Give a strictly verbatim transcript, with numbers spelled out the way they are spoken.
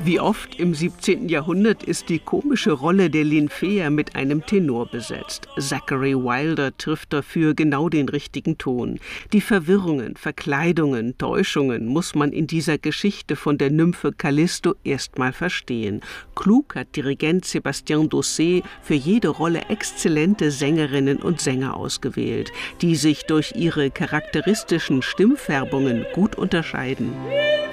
Wie oft im siebzehnten Jahrhundert ist die komische Rolle der Linfea mit einem Tenor besetzt. Zachary Wilder trifft dafür genau den richtigen Ton. Die Verwirrungen, Verkleidungen, Täuschungen muss man in dieser Geschichte von der Nymphe Callisto erstmal verstehen. Klug hat Dirigent Sébastien Dossé für jede Rolle exzellente Sängerinnen und Sänger ausgewählt, die sich durch ihre charakteristischen Stimmfärbungen gut unterscheiden.